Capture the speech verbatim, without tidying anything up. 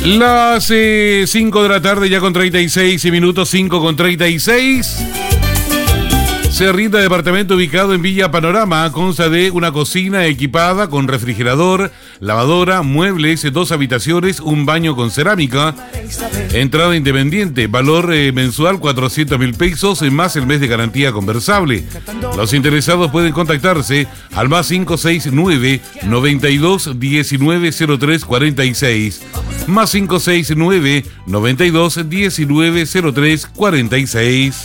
Las eh, cinco de la tarde, ya con treinta y seis minutos, cinco con treinta y seis. Se rinde departamento ubicado en Villa Panorama. Consta de una cocina equipada con refrigerador, lavadora, muebles, dos habitaciones, un baño con cerámica. Entrada independiente, valor eh, mensual cuatrocientos mil pesos, más el mes de garantía conversable. Los interesados pueden contactarse al más cinco seis nueve, noventa y dos, diecinueve, cero tres cuarenta y seis. Más cinco seis nueve, noventa y dos, diecinueve, cero tres cuarenta y seis.